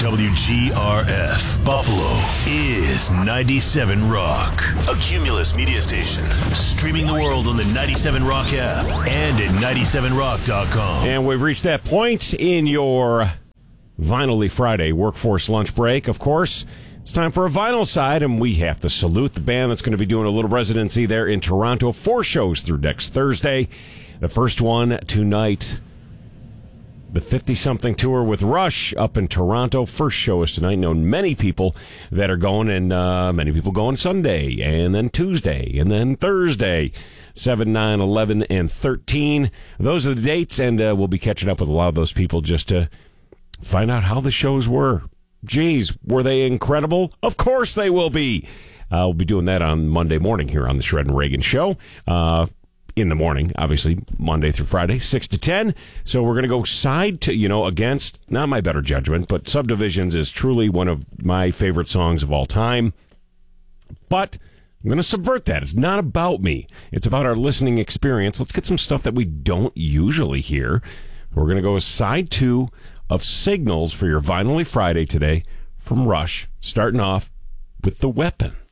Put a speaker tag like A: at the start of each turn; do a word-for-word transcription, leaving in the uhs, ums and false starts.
A: W G R F Buffalo is ninety-seven Rock, a Cumulus media station, streaming the world on the ninety-seven Rock app and at ninety-seven rock dot com.
B: And we've reached that point in your Vinylly Friday workforce lunch break. Of course, it's time for a vinyl side, and we have to salute the band that's going to be doing a little residency there in Toronto. Four shows through next Thursday. The first one tonight, the fifty-something tour with Rush up in Toronto. First show is tonight. Known many people that are going, and uh, many people going Sunday, and then Tuesday, and then Thursday, seven, nine, eleven, and thirteen. Those are the dates, and uh, we'll be catching up with a lot of those people just to find out how the shows were. Geez, were they incredible? Of course they will be. Uh, we'll be doing that on Monday morning here on the Shred and Reagan Show. Uh in the morning, obviously, Monday through Friday, six to ten. So we're going to go side to, you know, against, not my better judgment, but Subdivisions is truly one of my favorite songs of all time. But I'm going to subvert that. It's not about me. It's about our listening experience. Let's get some stuff that we don't usually hear. We're going to go side two of Signals for your Vinylly Friday today from Rush, starting off with The Weapon.